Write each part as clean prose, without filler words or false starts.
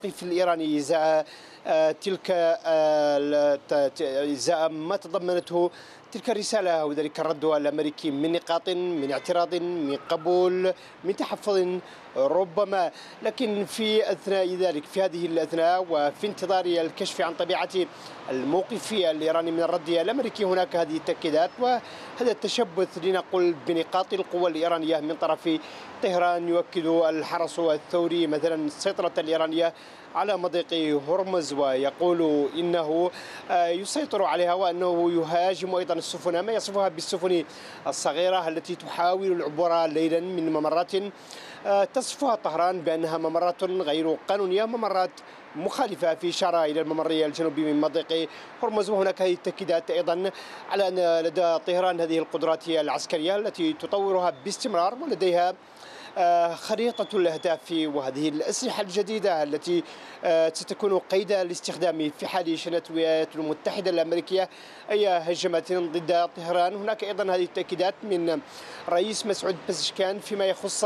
الموقف الإيراني إزاء تلك إزاء ما تضمنته تلك الرسالة وذلك الرد الأمريكي من نقاط، من اعتراض، من قبول، من تحفظ ربما. لكن في أثناء ذلك، في هذه الأثناء وفي انتظار الكشف عن طبيعة الموقف الإيراني من الرد الأمريكي، هناك هذه التأكيدات وهذا التشبث لنقل بنقاط القوى الإيرانية من طرف طهران. يؤكد الحرس الثوري مثلا السيطرة الإيرانية على مضيق هرمز، ويقول إنه يسيطر عليها وأنه يهاجم أيضا السفن، ما يصفها بالسفن الصغيرة التي تحاول العبور ليلا من ممرات تصفها طهران بأنها ممرات غير قانونية، ممرات مخالفة في إشارة إلى الممر الجنوبي من مضيق هرمز. وهناك هذه التأكيدات أيضا على أن لدى طهران هذه القدرات العسكرية التي تطورها باستمرار، ولديها خريطة الأهداف وهذه الأسلحة الجديدة التي ستكون قيد الاستخدام في حال شنت الولايات المتحدة الأمريكية أي هجمات ضد طهران. هناك أيضا هذه التأكيدات من رئيس مسعود بزشكان فيما يخص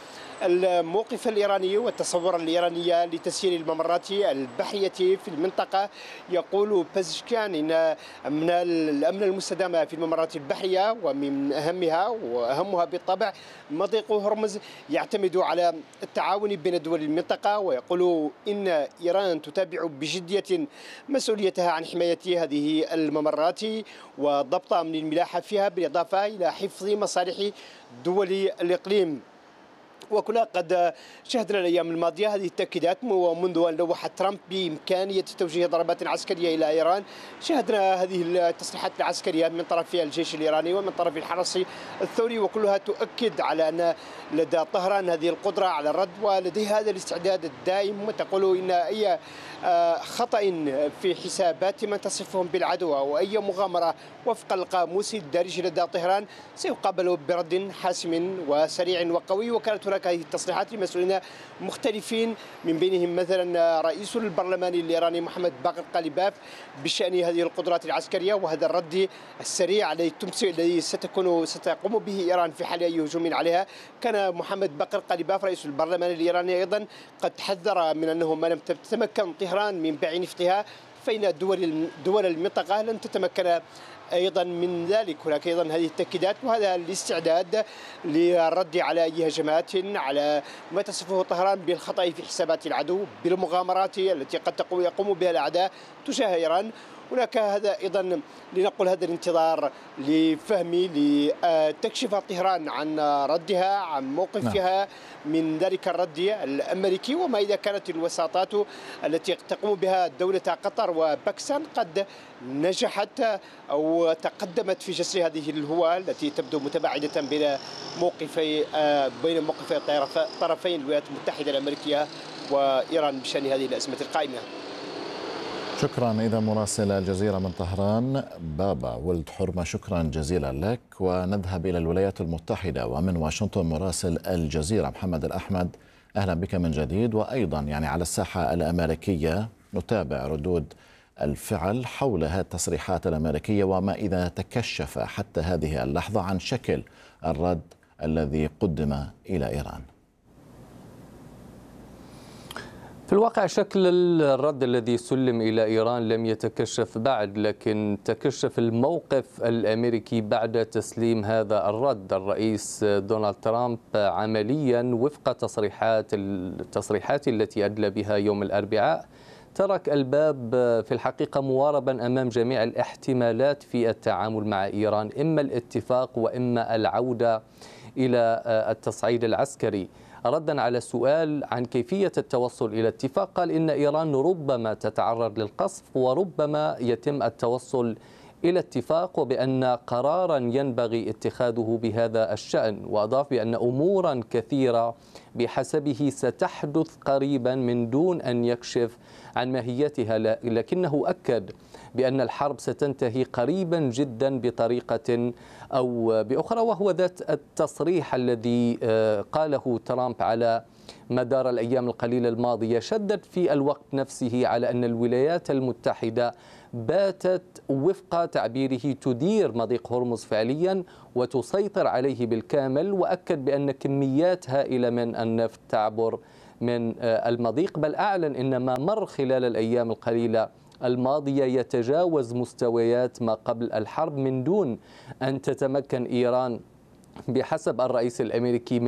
الموقف الإيراني والتصور الإيراني لتسيير الممرات البحرية في المنطقة. يقول بزشكان إن من الأمن المستدام في الممرات البحرية، ومن أهمها وأهمها بالطبع مضيق هرمز، يعتمد على التعاون بين دول المنطقة. ويقول إن إيران تتابع بجدية مسؤوليتها عن حماية هذه الممرات وضبط أمن الملاحة فيها، بالإضافة إلى حفظ مصالح دول الإقليم. وكنا قد شهدنا الأيام الماضية هذه التأكيدات، ومنذ أن لوح ترامب بإمكانية توجيه ضربات عسكرية إلى إيران شاهدنا هذه التصريحات العسكرية من طرف الجيش الإيراني ومن طرف الحرس الثوري، وكلها تؤكد على أن لدى طهران هذه القدرة على الرد ولديها هذا الاستعداد الدائم. وتقول إن أي خطأ في حسابات من تصفهم بالعدو أو أي مغامرة وفق القاموس الدارج لدى طهران سيقابل برد حاسم وسريع وقوي. وكانت هناك هذه التصريحات لمسؤولين مختلفين، من بينهم مثلا رئيس البرلمان الإيراني محمد باقر قاليباف بشأن هذه القدرات العسكرية وهذا الرد السريع الذي ستقوم به إيران في حال أي هجوم عليها. كان محمد باقر قاليباف رئيس البرلمان الإيراني أيضا قد حذر من أنه ما لم تتمكن طهران من بيع نفطها فإن دول المنطقة لن تتمكن أيضا من ذلك. هناك أيضا هذه التأكيدات وهذا الاستعداد للرد على أي هجمات على ما تصفه طهران بالخطأ في حسابات العدو، بالمغامرات التي قد يقوم بها الأعداء تجاه إيران. هناك هذا أيضا لنقل هذا الانتظار لفهم لتكشف طهران عن ردها، عن موقفها من ذلك الرد الأمريكي، وما إذا كانت الوساطات التي تقوم بها دولة قطر وباكستان قد نجحت أو تقدمت في جسر هذه الهوة التي تبدو متباعدة بين موقفي طرفي الولايات المتحدة الأمريكية وإيران بشأن هذه الأزمة القائمة. شكرا. إذا مراسل الجزيرة من طهران بابا ولد حرمة، شكرا جزيلا لك. ونذهب إلى الولايات المتحدة ومن واشنطن مراسل الجزيرة محمد الأحمد، أهلا بك من جديد. وأيضا على الساحة الأمريكية نتابع ردود الفعل حول هذه التصريحات الأمريكية وما إذا تكشف حتى هذه اللحظة عن شكل الرد الذي قدم إلى إيران. في الواقع شكل الرد الذي سلم إلى إيران لم يتكشف بعد، لكن تكشف الموقف الأمريكي بعد تسليم هذا الرد. الرئيس دونالد ترامب عمليا وفق التصريحات التي أدلى بها يوم الأربعاء ترك الباب في الحقيقة مواربا أمام جميع الاحتمالات في التعامل مع إيران، إما الاتفاق وإما العودة إلى التصعيد العسكري. ردا على سؤال عن كيفية التوصل إلى اتفاق قال إن إيران ربما تتعرض للقصف وربما يتم التوصل إلى اتفاق، وبأن قرارا ينبغي اتخاذه بهذا الشأن. وأضاف بأن أمورا كثيرة بحسبه ستحدث قريبا من دون أن يكشف عن ماهيتها، لكنه أكد بأن الحرب ستنتهي قريبا جدا بطريقة أو بأخرى، وهو ذات التصريح الذي قاله ترامب على مدار الأيام القليلة الماضية. شدد في الوقت نفسه على أن الولايات المتحدة باتت وفق تعبيره تدير مضيق هرمز فعليا وتسيطر عليه بالكامل، وأكد بأن كميات هائلة من النفط تعبر من المضيق، بل أعلن إن ما مر خلال الأيام القليلة الماضية يتجاوز مستويات ما قبل الحرب من دون أن تتمكن إيران بحسب الرئيس الأمريكي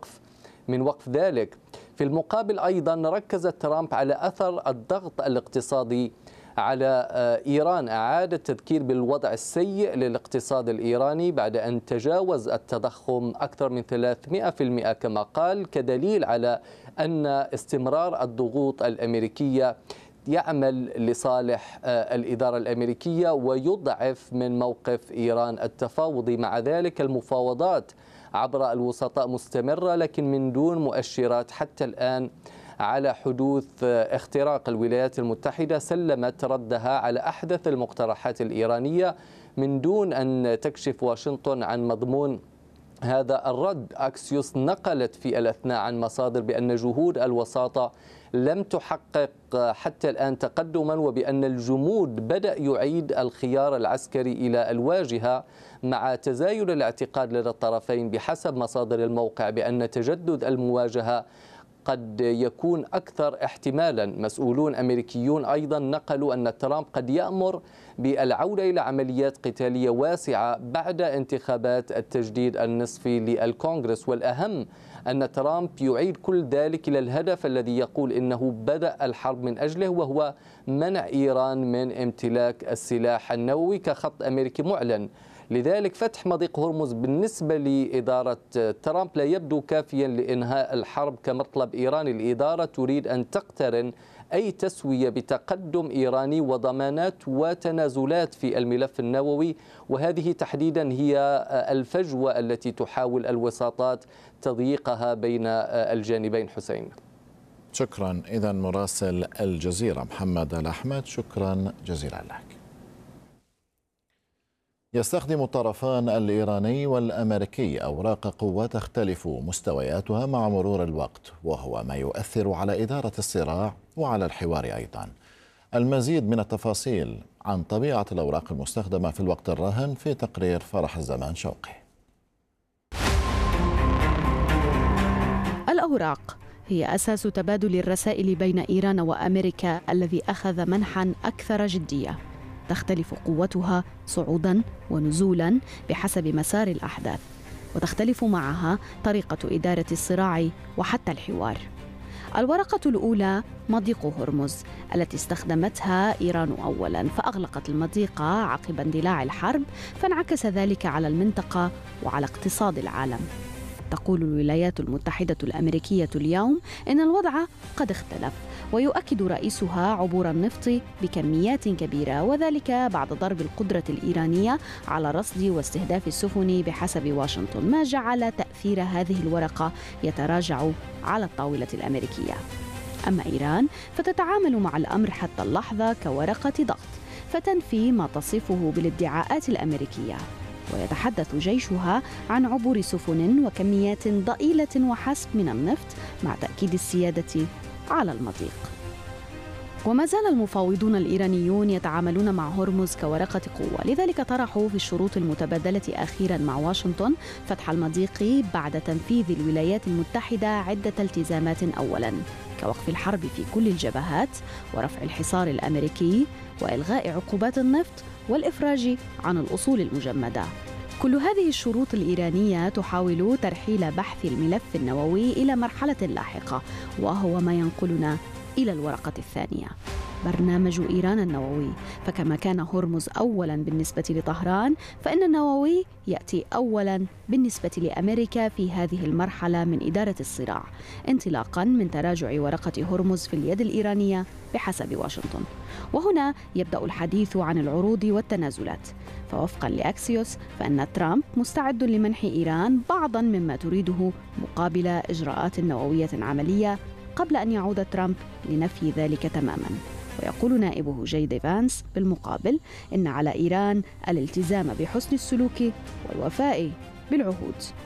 من وقف ذلك. في المقابل أيضا ركز ترامب على أثر الضغط الاقتصادي على إيران، أعاد التذكير بالوضع السيء للاقتصاد الإيراني بعد أن تجاوز التضخم أكثر من 300% كما قال، كدليل على أن استمرار الضغوط الأمريكية يعمل لصالح الإدارة الأمريكية ويضعف من موقف إيران التفاوضي. مع ذلك المفاوضات عبر الوسطاء مستمرة، لكن من دون مؤشرات حتى الآن على حدوث اختراق. الولايات المتحدة سلمت ردها على أحدث المقترحات الإيرانية من دون أن تكشف واشنطن عن مضمون هذا الرد. أكسيوس نقلت في الأثناء عن مصادر بأن جهود الوساطة لم تحقق حتى الآن تقدما، وبأن الجمود بدأ يعيد الخيار العسكري إلى الواجهة مع تزايد الاعتقاد لدى الطرفين بحسب مصادر الموقع بأن تجدد المواجهة قد يكون أكثر احتمالا. مسؤولون أمريكيون أيضا نقلوا أن ترامب قد يأمر بالعودة إلى عمليات قتالية واسعة بعد انتخابات التجديد النصفي للكونغرس، والأهم أن ترامب يعيد كل ذلك إلى الهدف الذي يقول إنه بدأ الحرب من أجله، وهو منع إيران من امتلاك السلاح النووي كخط أمريكي معلن. لذلك فتح مضيق هرمز بالنسبة لإدارة ترامب لا يبدو كافيا لإنهاء الحرب كمطلب إيراني. الإدارة تريد أن تقترن أي تسوية بتقدم إيراني وضمانات وتنازلات في الملف النووي، وهذه تحديدا هي الفجوة التي تحاول الوساطات تضييقها بين الجانبين. حسين، شكرا. إذا مراسل الجزيرة محمد الأحمد، شكرا جزيلا لك. يستخدم الطرفان الإيراني والأمريكي أوراق قوة تختلف مستوياتها مع مرور الوقت، وهو ما يؤثر على إدارة الصراع وعلى الحوار أيضا. المزيد من التفاصيل عن طبيعة الأوراق المستخدمة في الوقت الراهن في تقرير فرح الزمان شوقي. الأوراق هي أساس تبادل الرسائل بين إيران وأمريكا الذي أخذ منحا أكثر جدية. تختلف قوتها صعودا ونزولا بحسب مسار الأحداث، وتختلف معها طريقة إدارة الصراع وحتى الحوار. الورقة الأولى مضيق هرمز التي استخدمتها إيران أولا، فأغلقت المضيق عقب اندلاع الحرب، فانعكس ذلك على المنطقة وعلى اقتصاد العالم. تقول الولايات المتحدة الأمريكية اليوم إن الوضع قد اختلف، ويؤكد رئيسها عبور النفط بكميات كبيرة، وذلك بعد ضرب القدرة الإيرانية على رصد واستهداف السفن بحسب واشنطن، ما جعل تأثير هذه الورقة يتراجع على الطاولة الأمريكية. أما إيران فتتعامل مع الأمر حتى اللحظة كورقة ضغط، فتنفي ما تصفه بالادعاءات الأمريكية، ويتحدث جيشها عن عبور سفن وكميات ضئيلة وحسب من النفط مع تأكيد السيادة على المضيق. وما زال المفاوضون الإيرانيون يتعاملون مع هرمز كورقة قوة، لذلك طرحوا في الشروط المتبادلة أخيرا مع واشنطن فتح المضيق بعد تنفيذ الولايات المتحدة عدة التزامات، أولا كوقف الحرب في كل الجبهات ورفع الحصار الأمريكي وإلغاء عقوبات النفط والإفراج عن الأصول المجمدة. كل هذه الشروط الإيرانية تحاول ترحيل بحث الملف النووي إلى مرحلة لاحقة، وهو ما ينقلنا إلى الورقة الثانية، برنامج إيران النووي. فكما كان هرمز أولا بالنسبة لطهران، فإن النووي يأتي أولا بالنسبة لأمريكا في هذه المرحلة من إدارة الصراع، انطلاقا من تراجع ورقة هرمز في اليد الإيرانية بحسب واشنطن. وهنا يبدأ الحديث عن العروض والتنازلات، فوفقا لأكسيوس فإن ترامب مستعد لمنح إيران بعضا مما تريده مقابل إجراءات نووية عملية، قبل أن يعود ترامب لنفي ذلك تماما. ويقول نائبه جي دي فانس بالمقابل إن على إيران الالتزام بحسن السلوك والوفاء بالعهود.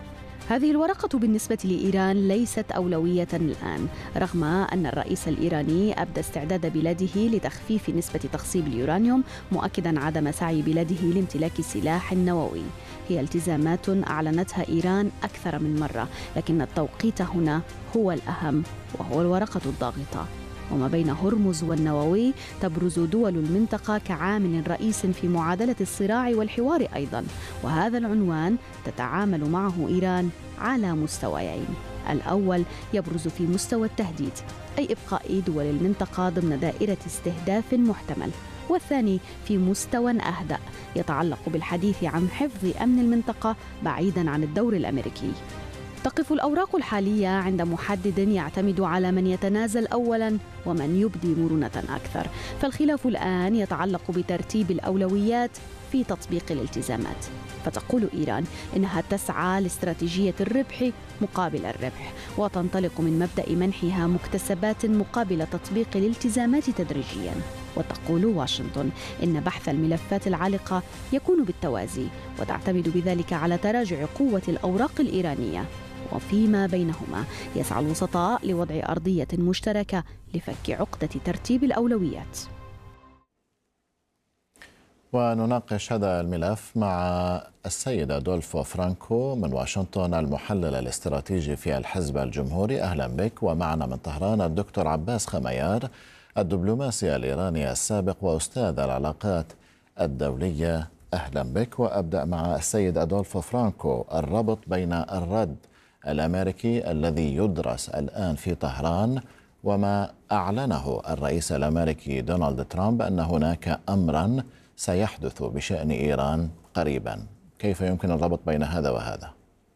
هذه الورقة بالنسبة لإيران ليست أولوية الآن، رغم أن الرئيس الإيراني أبدى استعداد بلاده لتخفيف نسبة تخصيب اليورانيوم، مؤكداً عدم سعي بلاده لامتلاك سلاح نووي. هي التزامات أعلنتها إيران أكثر من مرة، لكن التوقيت هنا هو الأهم، وهو الورقة الضاغطة. وما بين هرمز والنووي تبرز دول المنطقة كعامل رئيس في معادلة الصراع والحوار أيضاً، وهذا العنوان تتعامل معه إيران على مستويين. الأول يبرز في مستوى التهديد، أي إبقاء دول المنطقة ضمن دائرة استهداف محتمل، والثاني في مستوى أهدأ يتعلق بالحديث عن حفظ أمن المنطقة بعيداً عن الدور الأمريكي. تقف الأوراق الحالية عند محدد يعتمد على من يتنازل أولاً ومن يبدي مرونة أكثر، فالخلاف الآن يتعلق بترتيب الأولويات في تطبيق الالتزامات. فتقول إيران إنها تسعى لاستراتيجية الربح مقابل الربح، وتنطلق من مبدأ منحها مكتسبات مقابل تطبيق الالتزامات تدريجياً. وتقول واشنطن إن بحث الملفات العالقة يكون بالتوازي، وتعتمد بذلك على تراجع قوة الأوراق الإيرانية. وفيما بينهما يسعى الوسطاء لوضع أرضية مشتركة لفك عقدة ترتيب الأولويات. ونناقش هذا الملف مع السيد أدولفو فرانكو من واشنطن، المحلل الاستراتيجي في الحزب الجمهوري. أهلا بك. ومعنا من طهران الدكتور عباس خميار، الدبلوماسي الإيراني السابق وأستاذ العلاقات الدولية. أهلا بك. وأبدأ مع السيد أدولفو فرانكو، الربط بين الرد الأمريكي الذي يدرس الآن في طهران وما أعلنه الرئيس الأمريكي دونالد ترامب أن هناك أمرا سيحدث بشأن إيران قريبا، كيف يمكن الربط بين هذا وهذا؟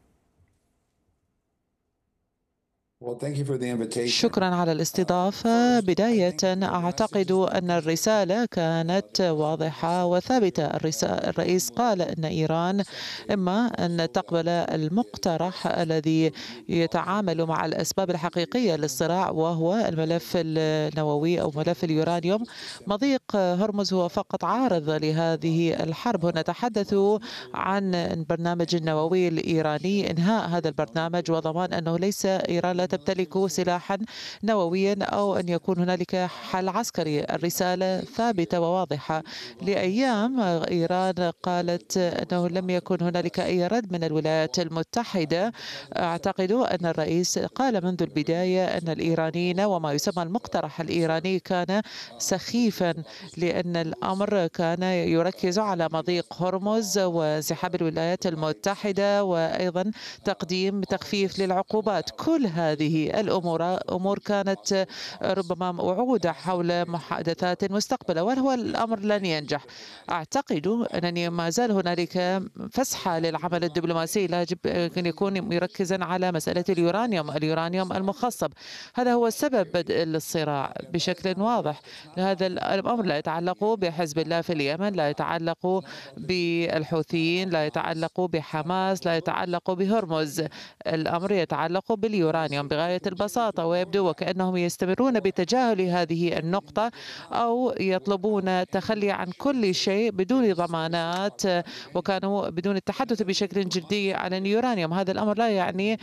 شكرا على الاستضافة. بداية أعتقد أن الرسالة كانت واضحة وثابتة. الرئيس قال أن إيران إما أن تقبل المقترح الذي يتعامل مع الأسباب الحقيقية للصراع، وهو الملف النووي أو ملف اليورانيوم. مضيق هرمز هو فقط عارض لهذه الحرب. هنا نتحدث عن البرنامج النووي الإيراني، إنهاء هذا البرنامج وضمان أنه ليس إيران لا تمتلك سلاحا نوويا أو أن يكون هنالك حل عسكري. الرسالة ثابتة وواضحة. لأيام إيران قالت أنه لم يكن هنالك أي رد من الولايات المتحدة. أعتقد أن الرئيس قال منذ البداية أن الإيرانيين وما يسمى المقترح الإيراني كان سخيفا، لأن الأمر كان يركز على مضيق هرمز وانسحاب الولايات المتحدة وأيضا تقديم تخفيف للعقوبات. كل هذه الأمور كانت ربما وعود حول محادثات مستقبلة، وهو الأمر لن ينجح. أعتقد أنني ما زال هنالك فسحة للعمل الدبلوماسي، لا يجب أن يكون مركزا على مسألة اليورانيوم المخصب. هذا هو سبب بدء الصراع بشكل واضح. هذا الأمر لا يتعلق بحزب الله في اليمن، لا يتعلق بالحوثيين، لا يتعلق بحماس، لا يتعلق بهرمز. الأمر يتعلق باليورانيوم بغاية البساطة، ويبدو وكأنهم يستمرون بتجاهل هذه النقطة أو يطلبون التخلي عن كل شيء بدون ضمانات، وكانوا بدون التحدث بشكل جدي عن اليورانيوم. هذا الأمر لا يعني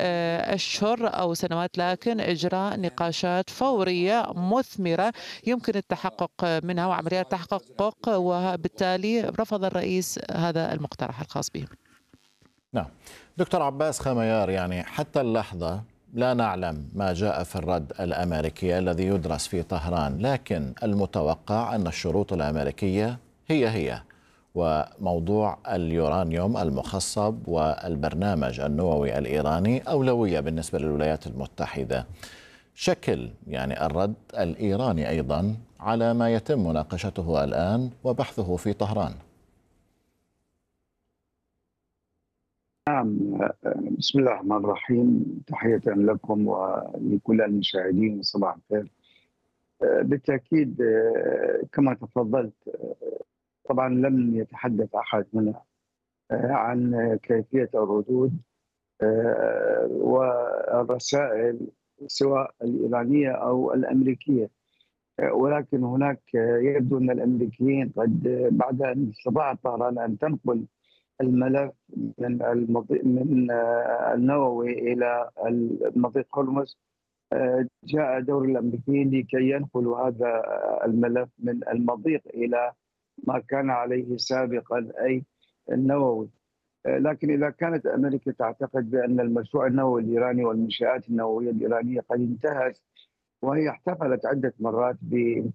أشهر أو سنوات، لكن إجراء نقاشات فورية مثمرة يمكن التحقق منها وعمليات تحقق، وبالتالي رفض الرئيس هذا المقترح الخاص به. نعم دكتور عباس خميار، يعني حتى اللحظة لا نعلم ما جاء في الرد الأمريكي الذي يدرس في طهران، لكن المتوقع أن الشروط الأمريكية هي وموضوع اليورانيوم المخصب والبرنامج النووي الإيراني أولوية بالنسبة للولايات المتحدة. شكل يعني الرد الإيراني أيضا على ما يتم مناقشته الآن وبحثه في طهران. نعم، بسم الله الرحمن الرحيم. تحية لكم ولكل المشاهدين، صباح الخير. بالتأكيد كما تفضلت، طبعا لم يتحدث أحد هنا عن كيفية الردود والرسائل سواء الإيرانية أو الأمريكية، ولكن هناك يبدو أن الأمريكيين قد بعد أن استطاعت طهران أن تنقل الملف من النووي إلى مضيق هرمز، جاء دور الأمريكيين لكي ينقلوا هذا الملف من المضيق إلى ما كان عليه سابقا أي النووي. لكن إذا كانت أمريكا تعتقد بأن المشروع النووي الإيراني والمنشآت النووية الإيرانية قد انتهت، وهي احتفلت عدة مرات